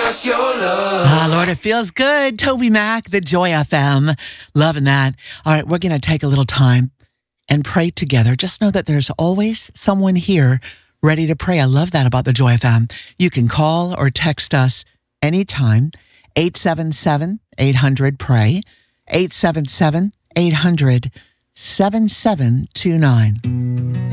Lord, it feels good. Toby Mac, the Joy FM. Loving that. All right, we're going to take a little time and pray together. Just know that there's always someone here ready to pray. I love that about the Joy FM. You can call or text us anytime. 877-800-PRAY. 877-800-7729.